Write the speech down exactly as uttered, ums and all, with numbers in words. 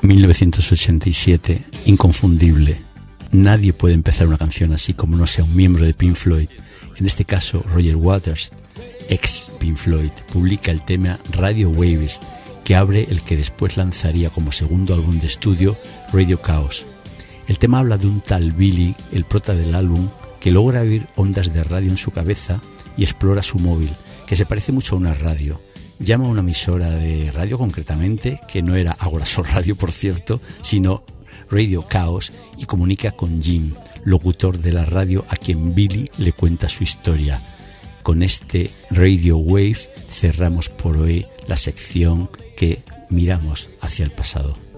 mil novecientos ochenta y siete, inconfundible. Nadie puede empezar una canción así como no sea un miembro de Pink Floyd. En este caso, Roger Waters, ex Pink Floyd, publica el tema Radio Waves, que abre el que después lanzaría como segundo álbum de estudio, Radio Chaos. El tema habla de un tal Billy, el prota del álbum, que logra oír ondas de radio en su cabeza y explora su móvil, que se parece mucho a una radio. Llama a una emisora de radio concretamente, que no era Agora Sol Radio, por cierto, sino Radio Chaos, y comunica con Jim, locutor de la radio, a quien Billy le cuenta su historia. Con este Radio Waves cerramos por hoy la sección que miramos hacia el pasado.